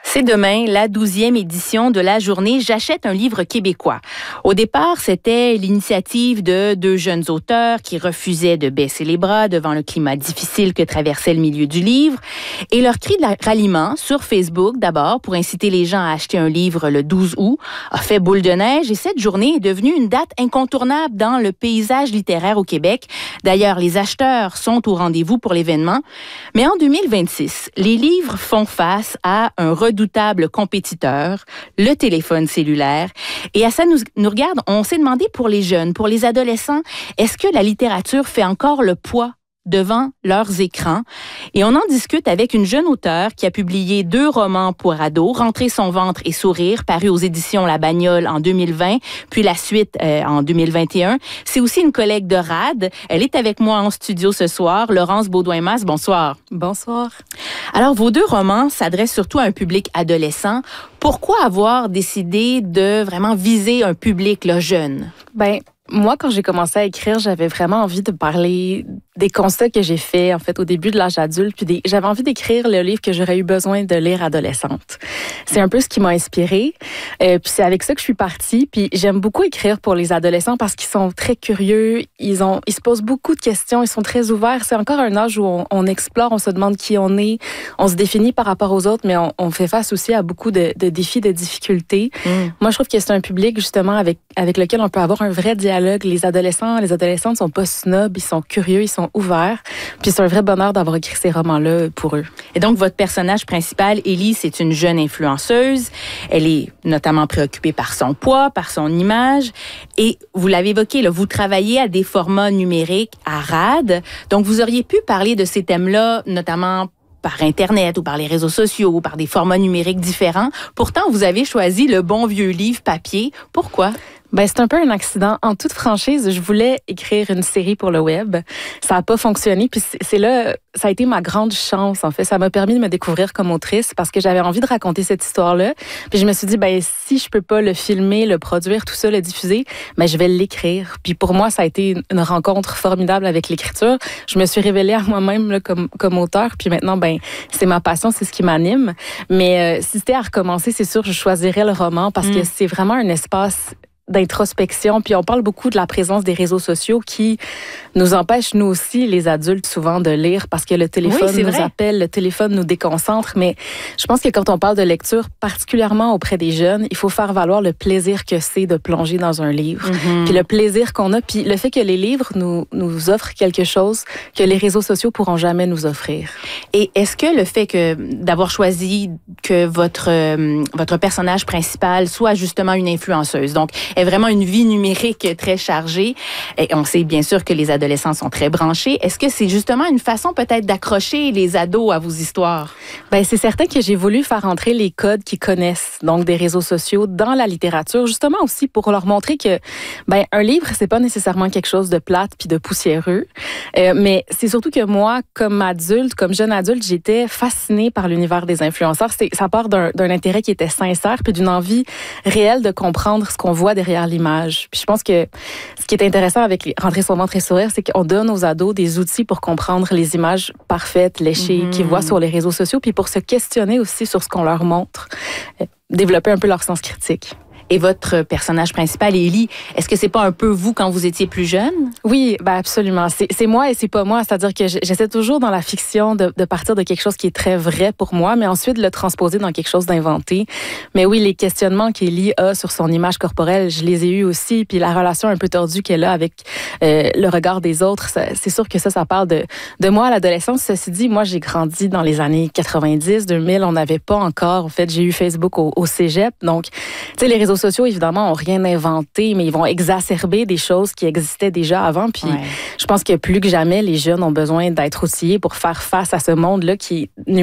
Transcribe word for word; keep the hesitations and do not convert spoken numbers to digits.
C'est demain la douzième édition de la journée J'achète un livre québécois. Au départ, c'était l'initiative de deux jeunes auteurs qui refusaient de baisser les bras devant le climat difficile que traversait le milieu du livre. Et leur cri de ralliement sur Facebook, d'abord, pour inciter les gens à acheter un livre le douze août, a fait boule de neige et cette journée est devenue une date incontournable dans le paysage littéraire au Québec. D'ailleurs, les acheteurs sont au rendez-vous pour l'événement. Mais en deux mille vingt-six, les livres font face à un redoutable compétiteur, le téléphone cellulaire. Et à ça nous, nous regarde, on s'est demandé pour les jeunes, pour les adolescents, est-ce que la littérature fait encore le poids devant leurs écrans? Et on en discute avec une jeune auteure qui a publié deux romans pour ados, Rentrer son ventre et sourire, paru aux éditions La Bagnole en deux mille vingt, puis la suite euh, en deux mille vingt et un. C'est aussi une collègue de R A D. Elle est avec moi en studio ce soir. Laurence Baudouin-Masse, bonsoir. Bonsoir. Alors, vos deux romans s'adressent surtout à un public adolescent. Pourquoi avoir décidé de vraiment viser un public là, jeune? Ben, moi, quand j'ai commencé à écrire, j'avais vraiment envie de parler des constats que j'ai faits, en fait, au début de l'âge adulte. Puis des, j'avais envie d'écrire le livre que j'aurais eu besoin de lire adolescente. C'est un peu ce qui m'a inspirée. Euh, puis c'est avec ça que je suis partie. Puis j'aime beaucoup écrire pour les adolescents parce qu'ils sont très curieux. Ils ont, ils se posent beaucoup de questions. Ils sont très ouverts. C'est encore un âge où on, on explore, on se demande qui on est. On se définit par rapport aux autres, mais on, on fait face aussi à beaucoup de, de défis, de difficultés. Mm. Moi, je trouve que c'est un public, justement, avec, avec lequel on peut avoir un vrai dialogue. Les adolescents, les adolescentes sont pas snobs, ils sont curieux, ils sont ouverts. Puis c'est un vrai bonheur d'avoir écrit ces romans-là pour eux. Et donc, votre personnage principal, Élie, c'est une jeune influenceuse. Elle est notamment préoccupée par son poids, par son image. Et vous l'avez évoqué, là, vous travaillez à des formats numériques à R A D. Donc, vous auriez pu parler de ces thèmes-là, notamment par Internet ou par les réseaux sociaux ou par des formats numériques différents. Pourtant, vous avez choisi le bon vieux livre papier. Pourquoi? Ben, c'est un peu un accident. En toute franchise, je voulais écrire une série pour le web. Ça n'a pas fonctionné. Puis c'est là, ça a été ma grande chance, en fait. Ça m'a permis de me découvrir comme autrice parce que j'avais envie de raconter cette histoire-là. Puis je me suis dit, ben, si je peux pas le filmer, le produire, tout ça, le diffuser, ben, je vais l'écrire. Puis pour moi, ça a été une rencontre formidable avec l'écriture. Je me suis révélée à moi-même, là, comme, comme auteure. Puis maintenant, ben, c'est ma passion, c'est ce qui m'anime. Mais euh, si c'était à recommencer, c'est sûr, je choisirais le roman parce mmh. que c'est vraiment un espace d'introspection. Puis on parle beaucoup de la présence des réseaux sociaux qui nous empêchent, nous aussi, les adultes, souvent de lire parce que le téléphone oui, nous vrai. appelle, le téléphone nous déconcentre. Mais je pense que quand on parle de lecture, particulièrement auprès des jeunes, il faut faire valoir le plaisir que c'est de plonger dans un livre. Mm-hmm. Puis le plaisir qu'on a, puis le fait que les livres nous, nous offrent quelque chose que les réseaux sociaux pourront jamais nous offrir. Et est-ce que le fait que d'avoir choisi que votre, euh, votre personnage principal soit justement une influenceuse, donc est vraiment une vie numérique très chargée. Et on sait bien sûr que les adolescents sont très branchés. Est-ce que c'est justement une façon peut-être d'accrocher les ados à vos histoires? Ben c'est certain que j'ai voulu faire entrer les codes qu'ils connaissent, donc des réseaux sociaux, dans la littérature, justement aussi pour leur montrer que ben un livre, c'est pas nécessairement quelque chose de plate puis de poussiéreux. Euh, mais c'est surtout que moi, comme adulte, comme jeune adulte, j'étais fascinée par l'univers des influenceurs. C'est, ça part d'un, d'un intérêt qui était sincère puis d'une envie réelle de comprendre ce qu'on voit derrière l'image. Puis je pense que ce qui est intéressant avec Rentrer son ventre et sourire, c'est qu'on donne aux ados des outils pour comprendre les images parfaites, léchées, mmh. qu'ils voient sur les réseaux sociaux, puis pour se questionner aussi sur ce qu'on leur montre, développer un peu leur sens critique. Et votre personnage principal, Élie, est-ce que c'est pas un peu vous quand vous étiez plus jeune? Oui, ben absolument. C'est, c'est moi et c'est pas moi. C'est-à-dire que j'essaie toujours dans la fiction de, de partir de quelque chose qui est très vrai pour moi, mais ensuite le transposer dans quelque chose d'inventé. Mais oui, les questionnements qu'Élie a sur son image corporelle, je les ai eus aussi. Puis la relation un peu tordue qu'elle a avec euh, le regard des autres, ça, c'est sûr que ça, ça parle de, de moi à l'adolescence. Ceci dit, moi, j'ai grandi dans les années quatre-vingt-dix, deux mille. On n'avait pas encore, en fait, j'ai eu Facebook au, au cégep. Donc, tu sais, les réseaux sociaux, évidemment, n'ont rien inventé, mais ils vont exacerber des choses qui existaient déjà avant. Puis ouais. je pense que plus que jamais, les jeunes ont besoin d'être outillés pour faire face à ce monde-là qui